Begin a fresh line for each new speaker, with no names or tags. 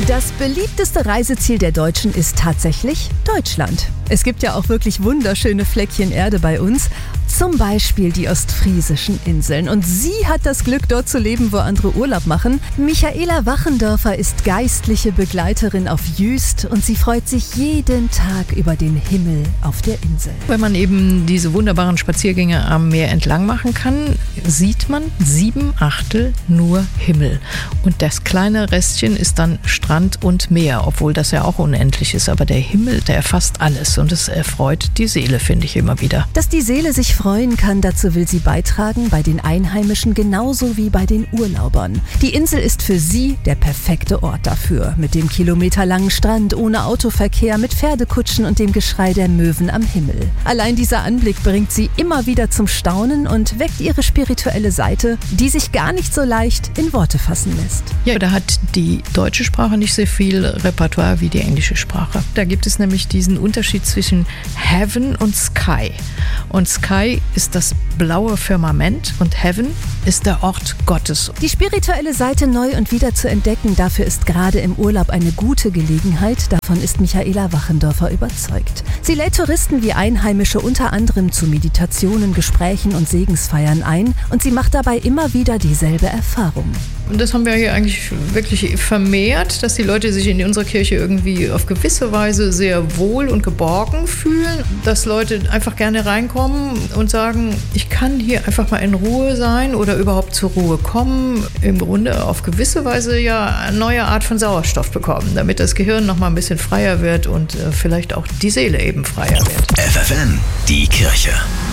Das beliebteste Reiseziel der Deutschen ist tatsächlich Deutschland. Es gibt ja auch wirklich wunderschöne Fleckchen Erde bei uns. Zum Beispiel die ostfriesischen Inseln. Und sie hat das Glück, dort zu leben, wo andere Urlaub machen. Michaela Wachendorfer ist geistliche Begleiterin auf Jüst und sie freut sich jeden Tag über den Himmel auf der Insel.
Wenn man eben diese wunderbaren Spaziergänge am Meer entlang machen kann, sieht man 7/8 nur Himmel. Und das kleine Restchen ist dann Strand und Meer, obwohl das ja auch unendlich ist. Aber der Himmel, der erfasst alles und es erfreut die Seele, finde ich immer wieder.
Dass die Seele sich freuen kann, dazu will sie beitragen, bei den Einheimischen genauso wie bei den Urlaubern. Die Insel ist für sie der perfekte Ort dafür. Mit dem kilometerlangen Strand, ohne Autoverkehr, mit Pferdekutschen und dem Geschrei der Möwen am Himmel. Allein dieser Anblick bringt sie immer wieder zum Staunen und weckt ihre spirituelle Seite, die sich gar nicht so leicht in Worte fassen lässt.
Ja, da hat die deutsche Sprache nicht so viel Repertoire wie die englische Sprache. Da gibt es nämlich diesen Unterschied zwischen Heaven und Sky. Und Sky ist das blaue Firmament und Heaven ist der Ort Gottes.
Die spirituelle Seite neu und wieder zu entdecken, dafür ist gerade im Urlaub eine gute Gelegenheit. Davon ist Michaela Wachendorfer überzeugt. Sie lädt Touristen wie Einheimische unter anderem zu Meditationen, Gesprächen und Segensfeiern ein und sie macht dabei immer wieder dieselbe Erfahrung.
Und das haben wir hier eigentlich wirklich vermehrt, dass die Leute sich in unserer Kirche irgendwie auf gewisse Weise sehr wohl und geborgen fühlen, dass Leute einfach gerne reinkommen und sagen, ich kann hier einfach mal in Ruhe sein oder überhaupt zur Ruhe kommen. Im Grunde auf gewisse Weise ja eine neue Art von Sauerstoff bekommen, damit das Gehirn noch mal ein bisschen freier wird und vielleicht auch die Seele eben freier wird.
FFN, die Kirche.